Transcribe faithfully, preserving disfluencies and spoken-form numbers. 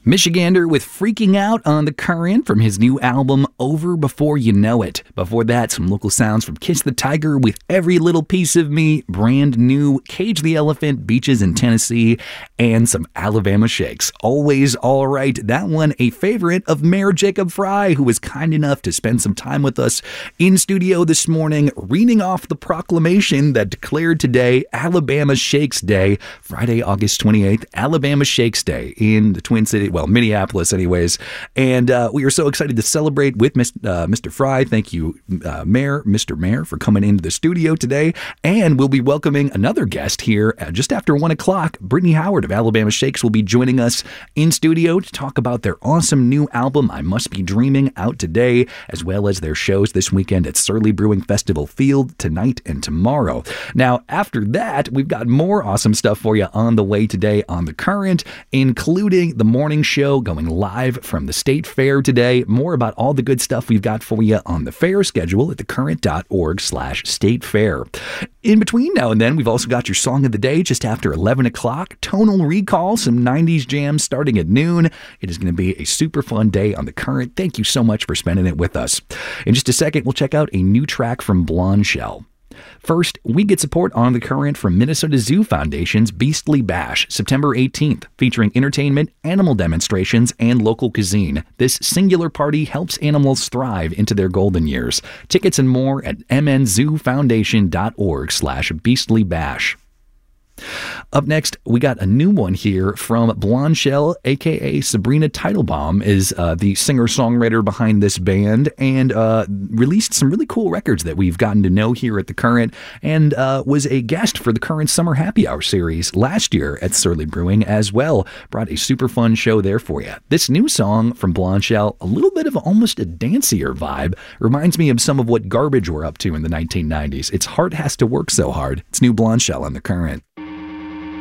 Michigander with Freaking Out on the Current from his new album Over Before You Know It. Before that, some local sounds from Kiss the Tiger with Every Little Piece of Me, brand new Cage the Elephant, Beaches in Tennessee, and some Alabama Shakes. Always All Right. That one a favorite of Mayor Jacob Fry, who was kind enough to spend some time with us in studio this morning, reading off the proclamation that declared today Alabama Shakes Day, Friday, August twenty-eighth, Alabama Shakes Day in the Twin Cities. Well, Minneapolis anyways. And uh, we are so excited to celebrate with uh, Mister Fry. Thank you, uh, Mayor, Mister Mayor, for coming into the studio today. And we'll be welcoming another guest here uh, just after one o'clock. Brittany Howard of Alabama Shakes will be joining us in studio to talk about their awesome new album, I Must Be Dreaming, out today, as well as their shows this weekend at Surly Brewing Festival Field tonight and tomorrow. Now, after that, we've got more awesome stuff for you on the way today on The Current, including the morning show going live from the State Fair today. More about all the good stuff we've got for you on the fair schedule at thecurrent.org slash state fair. In between now and then, we've also got your song of the day just after eleven o'clock. Tonal Recall, some nineties jams starting at noon. It is going to be a super fun day on The Current. Thank you so much for spending it with us. In just a second, we'll check out a new track from Blonde Shell. First, we get support on The Current from Minnesota Zoo Foundation's Beastly Bash, September eighteenth, featuring entertainment, animal demonstrations, and local cuisine. This singular party helps animals thrive into their golden years. Tickets and more at mnzoofoundation.org slash beastly bash. Up next, we got a new one here from Blonde Shell, a k a. Sabrina Teitelbaum is uh, the singer-songwriter behind this band, and uh, released some really cool records that we've gotten to know here at The Current, and uh, was a guest for the Current Summer Happy Hour series last year at Surly Brewing as well. Brought a super fun show there for you. This new song from Blonde Shell, a little bit of almost a dancier vibe, reminds me of some of what Garbage were up to in the nineteen nineties. Its Heart Has to Work So Hard. It's new Blonde Shell on The Current.